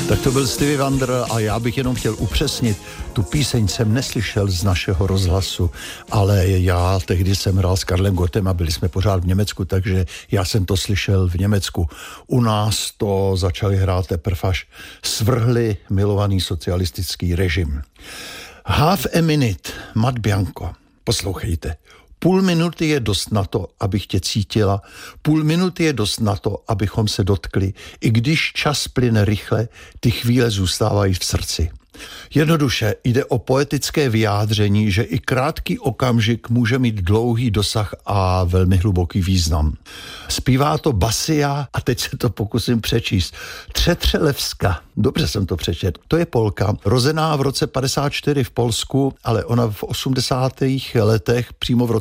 Tak to byl Stevie Wonder a já bych jenom chtěl upřesnit, tu píseň jsem neslyšel z našeho rozhlasu, ale já tehdy jsem hrál s Karlem Gottem a byli jsme pořád v Německu, takže já jsem to slyšel v Německu. U nás to začali hrát teprve až svrhli milovaný socialistický režim. Half a minute, Matt Bianco. Poslouchejte. Půl minuty je dost na to, abych tě cítila, půl minuty je dost na to, abychom se dotkli, i když čas plyne rychle, ty chvíle zůstávají v srdci. Jednoduše jde o poetické vyjádření, že i krátký okamžik může mít dlouhý dosah a velmi hluboký význam. Zpívá to Basia a teď se to pokusím přečíst. Třetřelevska, dobře jsem to přečetl, to je Polka, rozená v roce 54 v Polsku, ale ona v 80. letech, přímo v roce